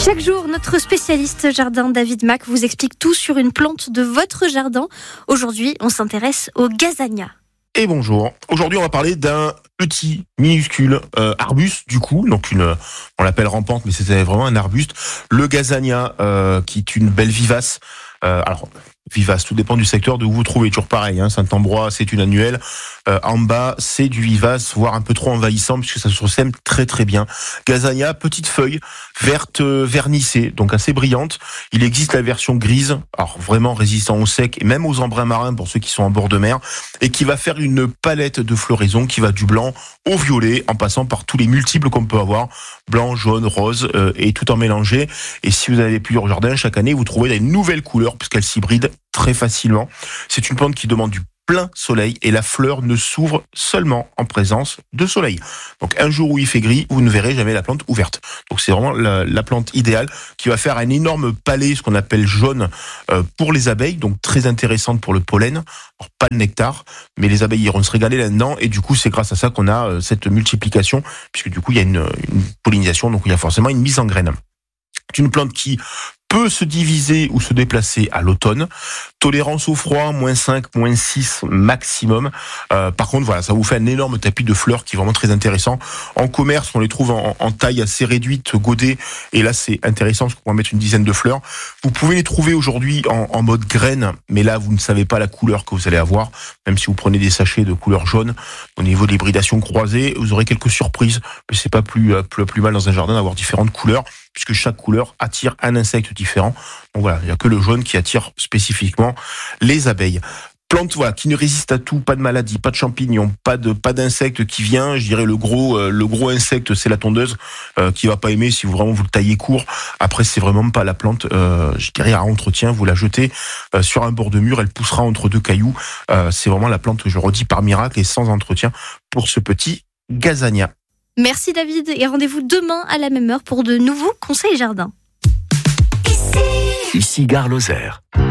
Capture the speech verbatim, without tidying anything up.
Chaque jour, notre spécialiste jardin David Mack vous explique tout sur une plante de votre jardin. Aujourd'hui, on s'intéresse au gazania. Et bonjour. Aujourd'hui, on va parler d'un petit, minuscule euh, arbuste, du coup. Donc, une, on l'appelle rampante, mais c'était vraiment un arbuste. Le gazania, euh, qui est une belle vivace. Euh, alors, vivace, tout dépend du secteur de où vous vous trouvez. Toujours pareil, hein, Saint-Ambrois, c'est une annuelle. Euh, en bas, c'est du vivace, voire un peu trop envahissant, puisque ça se sème très très bien. Gazania, petite feuille, verte euh, vernissée, donc assez brillante. Il existe la version grise, alors vraiment résistant au sec, et même aux embruns marins pour ceux qui sont en bord de mer, et qui va faire une palette de floraison qui va du blanc au violet, en passant par tous les multiples qu'on peut avoir, blanc, jaune, rose, euh, et tout en mélangé. Et si vous avez plusieurs jardins, chaque année, vous trouvez des nouvelles couleurs, puisqu'elles s'hybrident très facilement. C'est une plante qui demande du plein soleil et la fleur ne s'ouvre seulement en présence de soleil. Donc un jour où il fait gris, vous ne verrez jamais la plante ouverte. Donc c'est vraiment la, la plante idéale qui va faire un énorme palais, ce qu'on appelle jaune, euh, pour les abeilles, donc très intéressante pour le pollen. Alors, pas de nectar, mais les abeilles iront se régaler là-dedans et du coup c'est grâce à ça qu'on a euh, cette multiplication, puisque du coup il y a une, une pollinisation, donc il y a forcément une mise en graine. C'est une plante qui peut se diviser ou se déplacer à l'automne. Tolérance au froid, moins cinq, moins six maximum. Euh, par contre, voilà, ça vous fait un énorme tapis de fleurs qui est vraiment très intéressant. En commerce, on les trouve en, en taille assez réduite, godée. Et là, c'est intéressant parce qu'on va mettre une dizaine de fleurs. Vous pouvez les trouver aujourd'hui en, en mode graine, mais là, vous ne savez pas la couleur que vous allez avoir. Même si vous prenez des sachets de couleur jaune, au niveau de l'hybridation croisée, vous aurez quelques surprises. Mais c'est pas plus, plus, plus mal dans un jardin d'avoir différentes couleurs, puisque chaque couleur attire un insecte différent. Donc voilà, il n'y a que le jaune qui attire spécifiquement les abeilles. Plante voilà, qui ne résiste à tout, pas de maladie, pas de champignons, pas de pas d'insectes qui vient. Je dirais le gros euh, le gros insecte, c'est la tondeuse euh, qui va pas aimer si vous vraiment vous le taillez court. Après, c'est vraiment pas la plante. Euh, je dirais à entretien, vous la jetez euh, sur un bord de mur, elle poussera entre deux cailloux. Euh, c'est vraiment la plante, je redis, par miracle et sans entretien pour ce petit gazania. Merci David et rendez-vous demain à la même heure pour de nouveaux conseils jardin. Ici Gare Lozère.